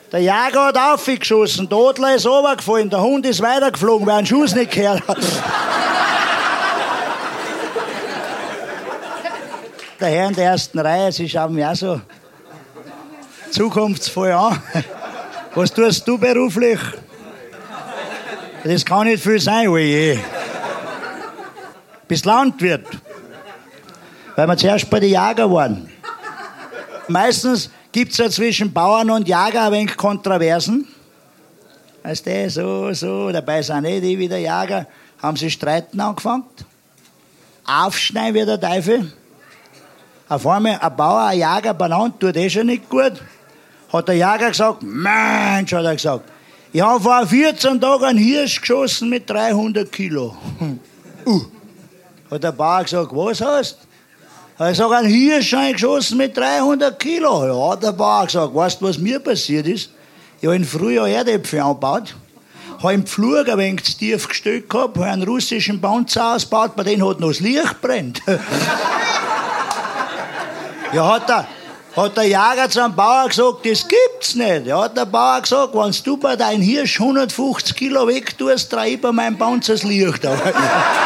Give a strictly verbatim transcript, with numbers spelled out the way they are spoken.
Der Jäger hat aufgeschossen, der Adler ist runtergefallen, der Hund ist weitergeflogen, weil er einen Schuss nicht gehört hat. Der Herr in der ersten Reihe, Sie schauen mich auch so zukunftsvoll an. Was tust du beruflich? Das kann nicht viel sein, oje. Bist Landwirt. Weil wir zuerst bei den Jägern waren. Meistens gibt es ja zwischen Bauern und Jäger ein wenig Kontroversen. Weißt du, so, so, dabei sind nicht die wie der Jäger. Haben sie streiten angefangen. Aufschneiden wie der Teufel. Auf einmal ein Bauer, ein Jäger benannt, tut eh schon nicht gut. Hat der Jäger gesagt, Mensch, hat er gesagt, ich habe vor vierzehn Tagen einen Hirsch geschossen mit dreihundert Kilo. uh. Hat der Bauer gesagt, was hast du? Hat er gesagt, einen Hirsch geschossen mit dreihundert Kilo. Ja, hat der Bauer gesagt, weißt du, was mir passiert ist? Ich habe im Frühjahr Erdäpfel angebaut, habe im Pflug ein wenig zu tief gestellt gehabt, habe einen russischen Panzer ausgebaut, bei dem hat noch das Licht brennt. Ja, hat der, hat der Jäger zum Bauer gesagt, das gibt's nicht. Ja, hat der Bauer gesagt, wenn du bei deinem Hirsch hundertfünfzig Kilo wegtust, drehe ich bei meinem Panzer das Licht auf.